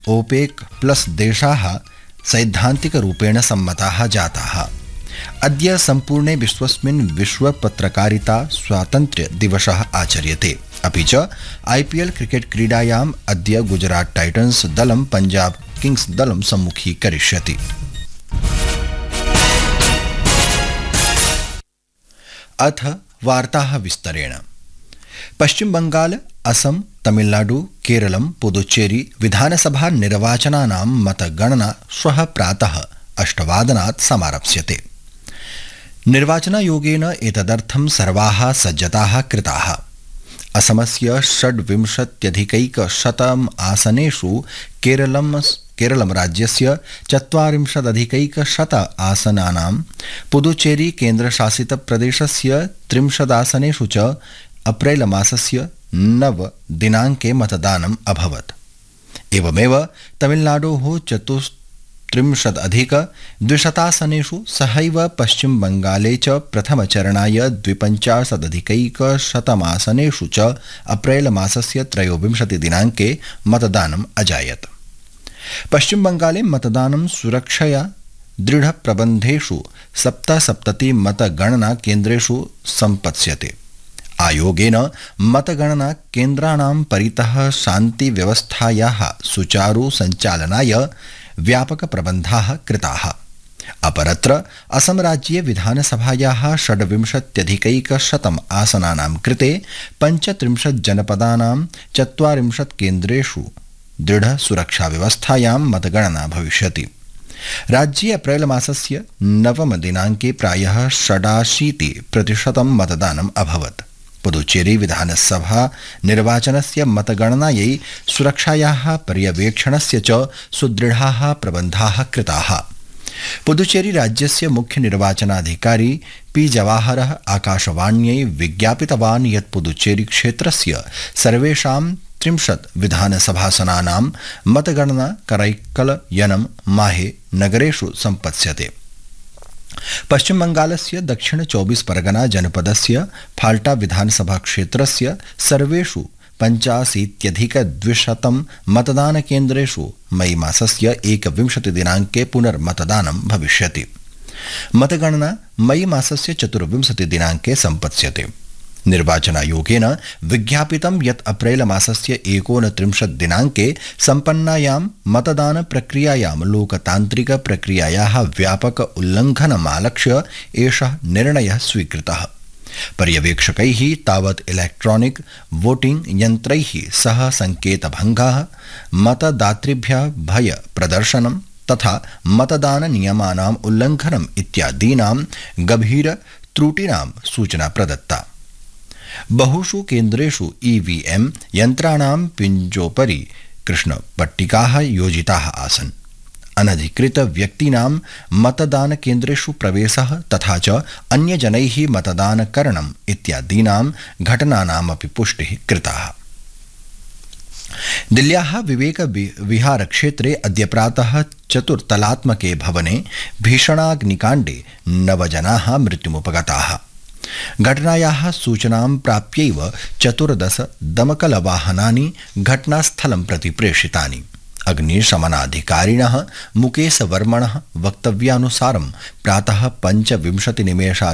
OPEC plus देशाः सैद्धान्तिकरूपेण सम्मताः जाताः। अद्य सम्पूर्णे विश्वस्मिन् विश्व पत्रकारिता स्वातन्त्र्य दिवसः आचर्यते। अपि च IPL क्रिकेट क्रीडायाम् अद्य गुजरात टाइटन्स दलं पंजाब किंग्स दलं सम्मुखीकरिष्यति। अथ वार्ताः विस्तरेण। पश्चिम बंगाल, असम, तमिलनाडु, केरलम, पुदुच्चेरी विधानसभा निर्वाचनानां मतगणना श्वः प्रातः 8:00 समारप्स्यते। निर्वाचनायोगेन एतदर्थं सर्वाः सज्जताः कृताः। असमस्य 26,100 आसनेषु केरलम राज्यस्य 40,100 आसनानां, पुदुचेरी केन्द्रशासित प्रदेशस्य 30 आसनेषु च अप्रैल मासस्य 9 दिनाङ्के मतदानम् अभवत्। एवमेव तमिलनाडोः 34,200 आसनेषु सहैव पश्चिम बंगाले च प्रथमचरणाय 52,100 आसनेषु च अप्रैल मासस्य 23 दिनाङ्के मतदानम् अजायत्। पश्चिम बंगाले मतदानं सुरक्षया दृढप्रबन्धेषु 77 मतगणना केन्द्रेषु सम्पत्स्यते। आयोगेन मतगणना केन्द्राणां परितः शान्ति व्यवस्थायाः सुचारु सञ्चालनाय व्यापक प्रबन्धाः कृताः। अपरत्र असम राज्ये विधानसभायाः 26,100 आसनानां कृते 35 जनपदानां 40 केन्द्रेषु दृढ़ सुरक्षा व्यवस्थायां मतगणना भविष्यति। राज्ये अप्रैल मासस्य 9 दिनाङ्के प्रायः 86% मतदानम् अभवत्। पुदुचेरी विधानसभा निर्वाचनस्य मतगणनायै सुरक्षायाः पर्यवेक्षणस्य च सुदृढाः प्रबन्धाः कृताः। पुदुचेरी राज्यस्य मुख्य निर्वाचनाधिकारी पी जवाहरः आकाशवाण्यै विज्ञापितवान् यत् पुदुचेरी क्षेत्रस्य सर्वेषां 30 विधानसभासनानां मतगणना करैक्कल यनम माहे नगरेषु सम्पत्स्यते। पश्चिम बंगालस्य दक्षिण 24 परगना जनपदस्य फाल्टा विधानसभा क्षेत्रस्य सर्वेषु 85,200 मतदानकेन्द्रेषु मई मासस्य 21 दिनाङ्के पुनर्मतदानं भविष्यति। मतगणना मई मासस्य 24 दिनाङ्के सम्पत्स्यते। निर्वाचनायोगेन विज्ञापितं यत् अप्रैल मासस्य 29 दिनाङ्के सम्पन्नायां मतदान प्रक्रियायां लोकतान्त्रिक प्रक्रियायाः व्यापक उल्लङ्घनमालक्ष्य एषः निर्णयः स्वीकृतः। पर्यवेक्षकैः तावत् इलेक्ट्रॉनिक वोटिंग यन्त्रैः सह संकेतभङ्गः, मतदातृभ्यः भय प्रदर्शनं तथा मतदान नियमानाम् उल्लङ्घनम् इत्यादीनां गभीर त्रुटीनां सूचना प्रदत्ता। बहुषु केन्द्रेषु EVM यन्त्राणां पिञ्जोपरि कृष्णपट्टिकाः योजिताः आसन्। अनधिकृत व्यक्तीनां मतदानकेन्द्रेषु प्रवेशः तथा च अन्यजनैः मतदानकरणम् इत्यादीनां घटनानामपि पुष्टिः कृताः। दिल्ल्याः विवेक विहार क्षेत्रे अद्य प्रातः चतुर्तलात्मके भवने भीषणाग्निकाण्डे 9 जनाः मृत्युमुपगताः। घटनायाः सूचनां प्राप्यैव 14 दमकलवाहनानि घटनास्थलं प्रति प्रेषितानि। अग्निशमनाधिकारिणः मुकेशवर्मणः वक्तव्यानुसारं प्रातः 25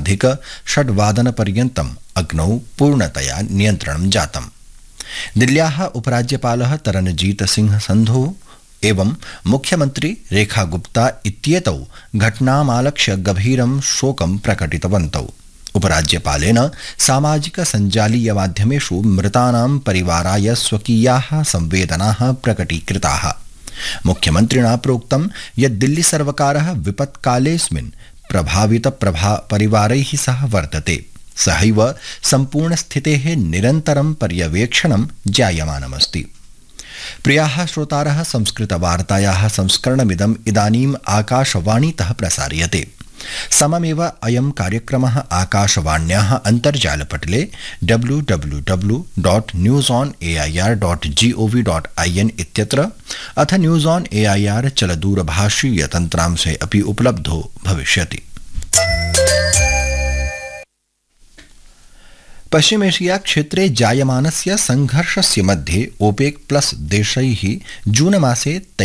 निमेषाधिक-6 अग्नौ पूर्णतया नियन्त्रणं जातम्। दिल्ल्याः उपराज्यपालः तरनजीत सिंह संधु एवं मुख्यमंत्री रेखा गुप्ता इत्येतौ घटनामालक्ष्य गभीरं शोकं प्रकटितवन्तौ। उपराज्यपालेन सामाजिक संजालीय माध्यमेषु मृतानां परिवाराय स्वकीयाः संवेदनाः प्रकटीकृताः। मुख्यमन्त्रिणा प्रोक्तं यत् दिल्ली सर्वकारः विपत्कालेऽस्मिन् प्रभावित परिवारैः सह वर्तते। सहैव सम्पूर्णस्थितेः निरन्तरं पर्यवेक्षणं जायमानमस्ति। प्रियाः श्रोतारः, संस्कृतवार्तायाः संस्करणमिदम् इदानीम् आकाशवाणीतः प्रसार्यते। सममेव अयं कार्यक्रमः आकाशवाण्याः अन्तर्जालपटले www.newsonair.gov.in इत्यत्र अथ न्यूज़ ऑन एआईआर चलदूरभाषीयतन्त्रांशे अपि उपलब्धो भविष्यति। पश्चिमेशिया क्षेत्रे जायमानस्य संघर्षस्य मध्ये ओपेक प्लस देशैः जून मासे